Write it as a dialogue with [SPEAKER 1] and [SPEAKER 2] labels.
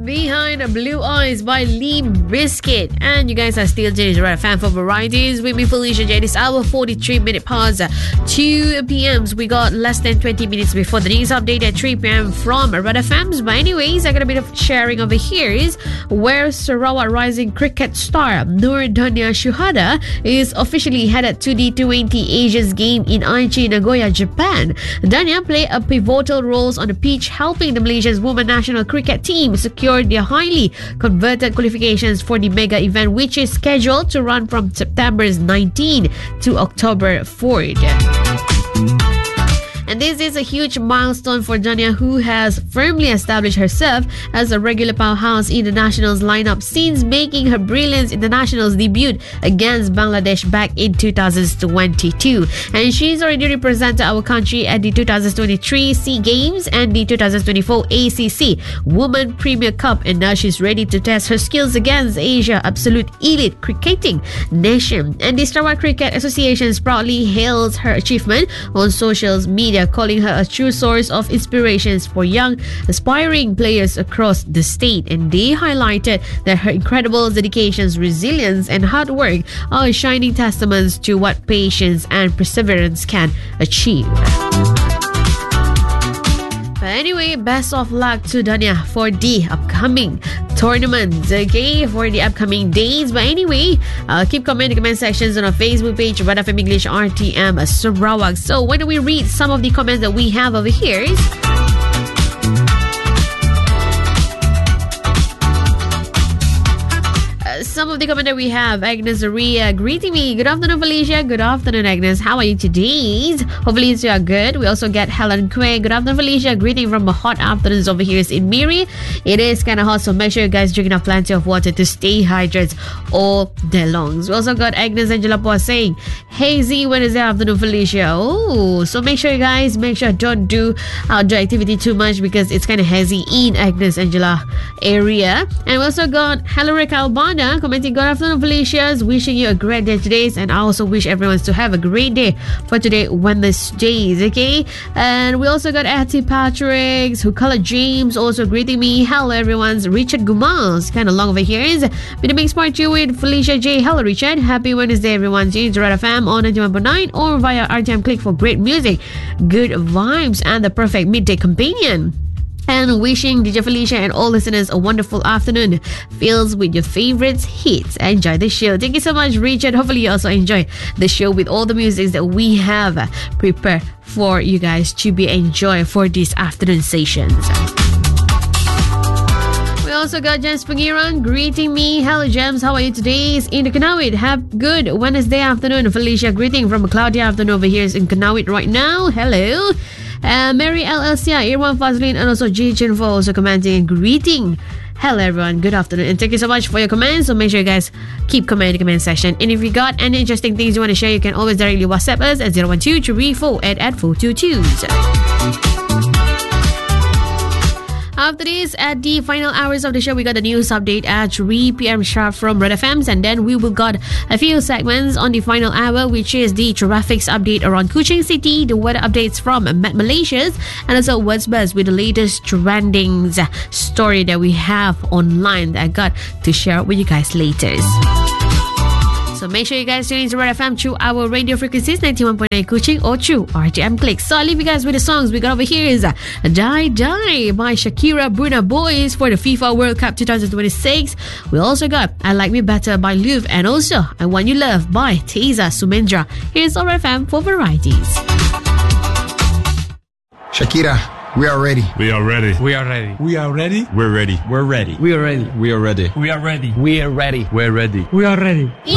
[SPEAKER 1] Behind Blue Eyes by Limp Bizkit. And you guys are still tuned to Red FM for varieties with me, Felicia J. This hour, 43 minute past 2 p.m. We got less than 20 minutes before the news update at 3 p.m. from Red FMs. But anyways, I got a bit of sharing over here is where Sarawak rising cricket star Nur Dania Shuhada is officially headed to the 20 Asians game in Aichi, Nagoya, Japan. Dania played a pivotal role on the pitch, helping the Malaysia's women national cricket team secure their highly converted qualifications for the mega event, which is scheduled to run from September 19 to October 4th. And this is a huge milestone for Dania, who has firmly established herself as a regular powerhouse in the Nationals lineup since making her brilliance in the Nationals debut against Bangladesh back in 2022. And she's already represented our country at the 2023 SEA Games and the 2024 ACC Women Premier Cup, and now she's ready to test her skills against Asia absolute elite cricketing nation. And the Sarawak Cricket Association proudly hails her achievement on social media, calling her a true source of inspirations for young aspiring players across the state. And they highlighted that her incredible dedications, resilience and hard work are shining testaments to what patience and perseverance can achieve. But anyway, best of luck to Dania for the upcoming tournaments, okay, for the upcoming days. But anyway, keep commenting in the comment sections on our Facebook page, Red FM English RTM Sarawak. So why don't we read some of the comments that we have over here? Some of the comments that we have. Agnes Aria greeting me. Good afternoon, Felicia. Good afternoon, Agnes. How are you today? Hopefully you are good. We also get Helen Quay. Good afternoon, Felicia. Greeting from a hot afternoons over here in Miri. It is kind of hot, so make sure you guys drink enough plenty of water to stay hydrated all day long. We also got Agnes Angela Poa saying, hazy Wednesday afternoon, Felicia. Oh, so make sure don't do outdoor activity too much because it's kind of hazy in Agnes Angela area. And we also got Hilary Calbana commenting, good afternoon, Felicia. Wishing you a great day today, and I also wish everyone to have a great day for today, Wednesdays, okay? And we also got Atty Patrick, who colored James, also greeting me. Hello, everyone's Richard Gumas, kind of long over here. Is with the mix part 2 with Felicia J. Hello, Richard. Happy Wednesday, everyone. James Red FM on 91.9 or via RTM Click for great music, good vibes, and the perfect midday companion. And wishing DJ Felicia and all listeners a wonderful afternoon filled with your favorites hits. Enjoy the show. Thank you so much, Richard. Hopefully you also enjoy the show with all the music that we have prepared for you guys to be enjoying for these afternoon sessions. We also got James Pangiran greeting me. Hello, James. How are you today? In the Kanawit. Have good Wednesday afternoon. Felicia greeting from a cloudy afternoon over here in Kanawit right now. Hello. Mary LLC, Irwan Fazlin, and also G Chinfo also commenting and greeting. Hello everyone, good afternoon, and thank you so much for your comments. So make sure you guys keep commenting in the comment section. And if you got any interesting things you want to share, you can always directly WhatsApp us at 012-348-422. After this, at the final hours of the show, we got the news update at 3 p.m. sharp from Red FMs, and then we will got a few segments on the final hour, which is the traffics update around Kuching City, the weather updates from Met Malaysia's, and also what's best with the latest trending story that we have online that I got to share with you guys later. So make sure you guys tune into Red FM through our radio frequencies 91.9 Kuching or through RTM Click. So I'll leave you guys with the songs we got over here is Die Die by Shakira Bruna Boys for the FIFA World Cup 2026. We also got I Like Me Better by Luv, and also I Want You Love by Teza Sumendra. Here's Red FM for varieties.
[SPEAKER 2] Shakira, we are ready.
[SPEAKER 3] We are ready.
[SPEAKER 4] We are ready.
[SPEAKER 3] We are ready.
[SPEAKER 4] We're ready.
[SPEAKER 3] We're ready.
[SPEAKER 4] We are ready.
[SPEAKER 3] We are ready.
[SPEAKER 4] We are ready.
[SPEAKER 3] We are ready.
[SPEAKER 4] We're ready.
[SPEAKER 3] We are ready.